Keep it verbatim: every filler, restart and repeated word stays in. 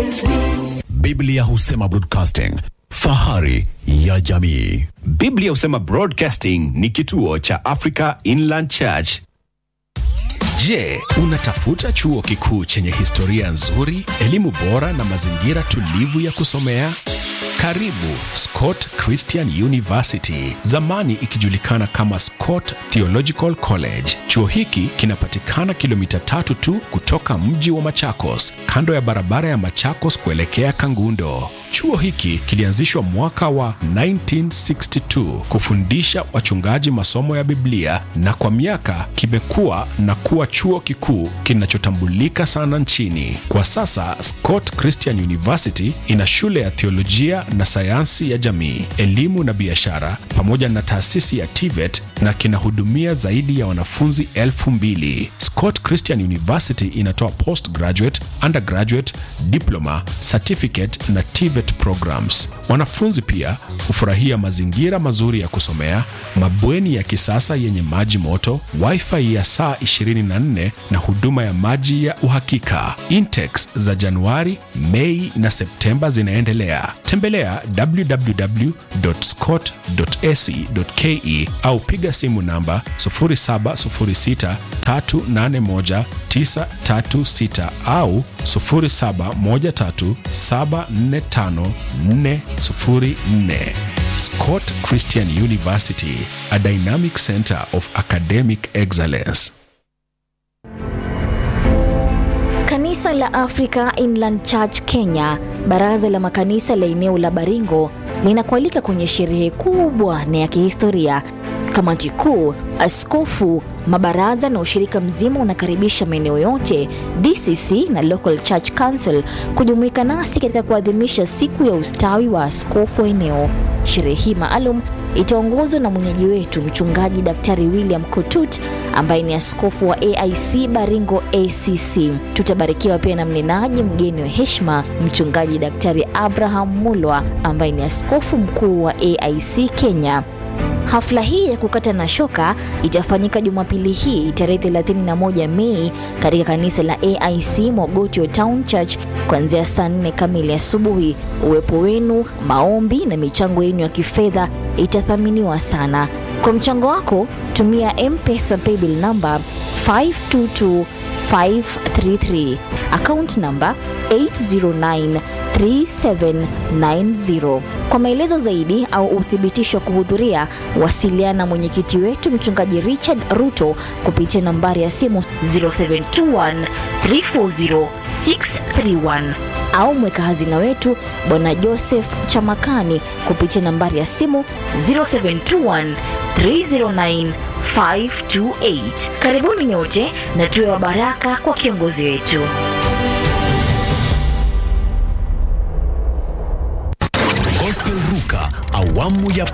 Biblia husema broadcasting, fahari ya jamii. Biblia husema Broadcasting ni kituo cha Africa Inland Church. Je, unatafuta chuo kikuu chenye historia nzuri, elimu bora na mazingira tulivu ya kusomea? Karibu Scott Christian University, zamani ikijulikana kama Scott Theological College. Chuo hiki kinapatikana kilomita tatu tu kutoka mji wa Machakos, kando ya barabara ya Machakos kuelekea Kangundo. Chuo hiki kilianzishwa mwaka wa nineteen sixty-two kufundisha wachungaji masomo ya Biblia, na kwa miaka kimekuwa na kuwa chuo kikuu kinachotambulika sana nchini. Kwa sasa Scott Christian University ina shule ya theolojia na sayansi ya jamii, elimu na biashara, pamoja na taasisi ya T V E T, na kinahudumia zaidi ya wanafunzi elfu mbili. Scott Christian University inatoa postgraduate, undergraduate, diploma, certificate na T V E T programs. Wanafunzi pia hufurahia mazingira mazuri ya kusomea, mabweni ya kisasa yenye maji moto, wifi ya saa ishirini na nne na huduma ya maji ya uhakika. Intakes za Januari, Mei na Septemba zinaendelea. Tembelea w w w dot scott dot a c dot ke au piga simu namba zero saba zero sita tatu nane moja tisa tatu sita au zero saba moja tatu saba nne tano nne zero nne. Scott Christian University, a dynamic center of academic excellence. Kanisa la Africa Inland Church Kenya, baraza la makanisa la eneo la Baringo, linakualika kwenye sherehe kubwa na ya kihistoria. Kamati kuu, askofu, mabaraza na ushirika mzima unakaribisha maeneo yote, D C C na Local Church Council kujumuika nasi katika kuadhimisha siku ya ustawi wa askofu wa eneo. Sherehe hii maalum itaongozwa na mwenyeji wetu Mchungaji Daktari William Kotut, ambaye ni askofu wa A I C Baringo A C C. Tutabarikiwa pia na mnenaji mgeni wa heshima, Mchungaji Daktari Abraham Mulwa, ambaye ni askofu mkuu wa A I C Kenya. Hafla hii ya kukata na shoka itafanyika Jumapili hii tarehe thelathini na moja Mei katika kanisa la A I C Mogotio Town Church kuanzia saa nne kamili asubuhi. Uwepo wenu, maombi na michango yenu ya kifedha itathaminiwa sana. Kwa mchango wako, tumia M-Pesa paybill number five two two five three three, account number eight zero nine three seven nine zero. Kwa maelezo zaidi au uthibitisho kuhudhuria, wasiliana na mwenyekiti wetu Mchungaji Richard Ruto kupitia nambari ya simu zero seven two one three four zero six three one au mweka hazina wetu Bwana Joseph Chamakani kupitia nambari ya simu zero seven two one three zero nine five two eight. Karibuni nyote na tuwe wa baraka kwa kiongozi wetu. Gospel Ruka awamu ya